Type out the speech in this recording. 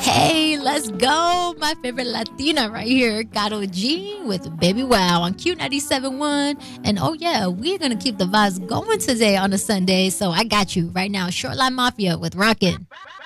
Hey, let's go. My favorite Latina right here, Gato G with Baby Wow on Q97.1. And oh, yeah, we're going to keep the vibes going today on a Sunday. So I got you right now. Shortline Mafia with Rockin'.